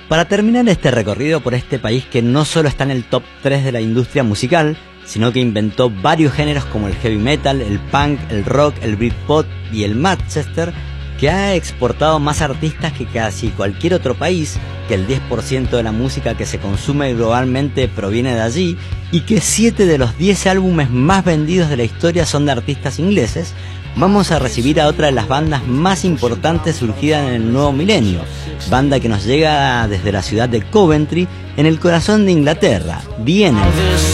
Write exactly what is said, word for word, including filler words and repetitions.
Para terminar este recorrido por este país que no solo está en el top tres de la industria musical, sino que inventó varios géneros como el heavy metal, el punk, el rock, el Britpop y el Manchester, que ha exportado más artistas que casi cualquier otro país, que el diez por ciento de la música que se consume globalmente proviene de allí, y que siete de los diez álbumes más vendidos de la historia son de artistas ingleses, vamos a recibir a otra de las bandas más importantes surgidas en el nuevo milenio, banda que nos llega desde la ciudad de Coventry, en el corazón de Inglaterra, Vienen.